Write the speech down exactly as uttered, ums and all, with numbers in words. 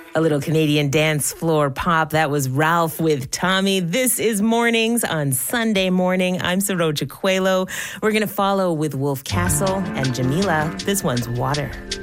A little Canadian dance floor pop. That was Ralph with Tommy. This is Mornings on Sunday morning. I'm Saroja Coelho. We're going to follow with Wolf Castle and Jamila. This one's Water.